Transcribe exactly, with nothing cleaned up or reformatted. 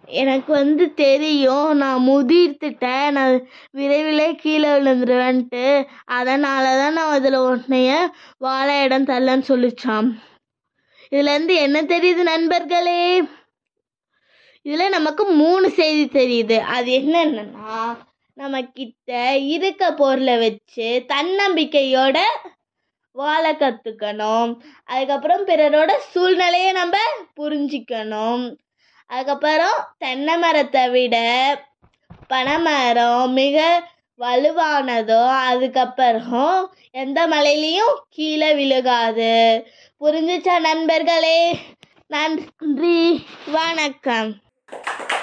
எனக்கு வந்து தெரியும், நான் முதிர்த்துட்டேன், நான் விரைவிலே கீழே விழுந்துருவேன்ட்டு. அதனால தான் நான் அதில் உன்னைய வாழ இடம் தரலன்னு சொல்லிச்சாம். இதுலேருந்து என்ன தெரியுது நண்பர்களே? இதில் நமக்கு மூணு செய்தி தெரியுது. அது என்னென்னா, நம்ம கிட்ட இருக்க பொருளை வச்சு தன்னம்பிக்கையோட வாழ கற்றுக்கணும். அதுக்கப்புறம் பிறரோட சூழ்நிலையை நம்ம புரிஞ்சிக்கணும். அதுக்கப்புறம் தென்னை மரத்தை விட பனைமரம் மிக வலுவானதோ, அதுக்கப்புறம் எந்த மலையிலையும் கீழே விழுகாது. புரிஞ்சுச்சா நண்பர்களே? நன்றி, வணக்கம்.